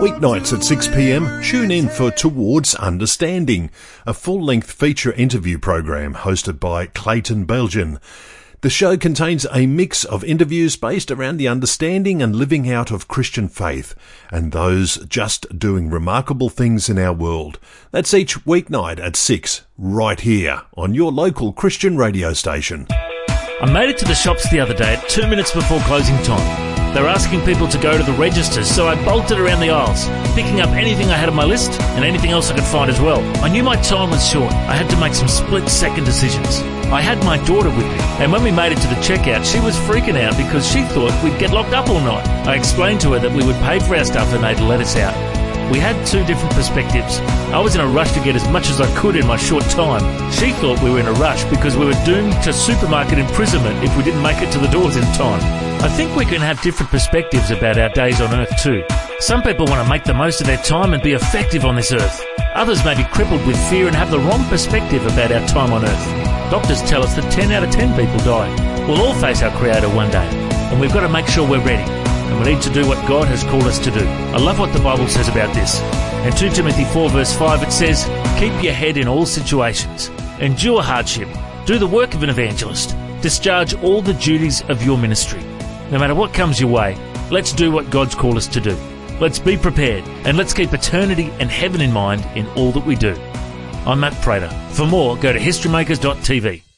Weeknights at 6 p.m, tune in for Towards Understanding, a full-length feature interview program hosted by Clayton Belgian. The show contains a mix of interviews based around the understanding and living out of Christian faith and those just doing remarkable things in our world. That's each weeknight at 6, right here on your local Christian radio station. I made it to the shops the other day at 2 minutes before closing time. They were asking people to go to the registers, so I bolted around the aisles, picking up anything I had on my list and anything else I could find as well. I knew my time was short. I had to make some split-second decisions. I had my daughter with me, and when we made it to the checkout, she was freaking out because she thought we'd get locked up all night. I explained to her that we would pay for our stuff and they'd let us out. We had two different perspectives. I was in a rush to get as much as I could in my short time. She thought we were in a rush because we were doomed to supermarket imprisonment if we didn't make it to the doors in time. I think we can have different perspectives about our days on earth too. Some people want to make the most of their time and be effective on this earth. Others may be crippled with fear and have the wrong perspective about our time on earth. Doctors tell us that 10 out of 10 people die. We'll all face our Creator one day, and we've got to make sure we're ready. And we need to do what God has called us to do. I love what the Bible says about this. In 2 Timothy 4 verse 5 it says, "Keep your head in all situations. Endure hardship. Do the work of an evangelist. Discharge all the duties of your ministry." No matter what comes your way, let's do what God's called us to do. Let's be prepared, and let's keep eternity and heaven in mind in all that we do. I'm Matt Prater. For more, go to historymakers.tv.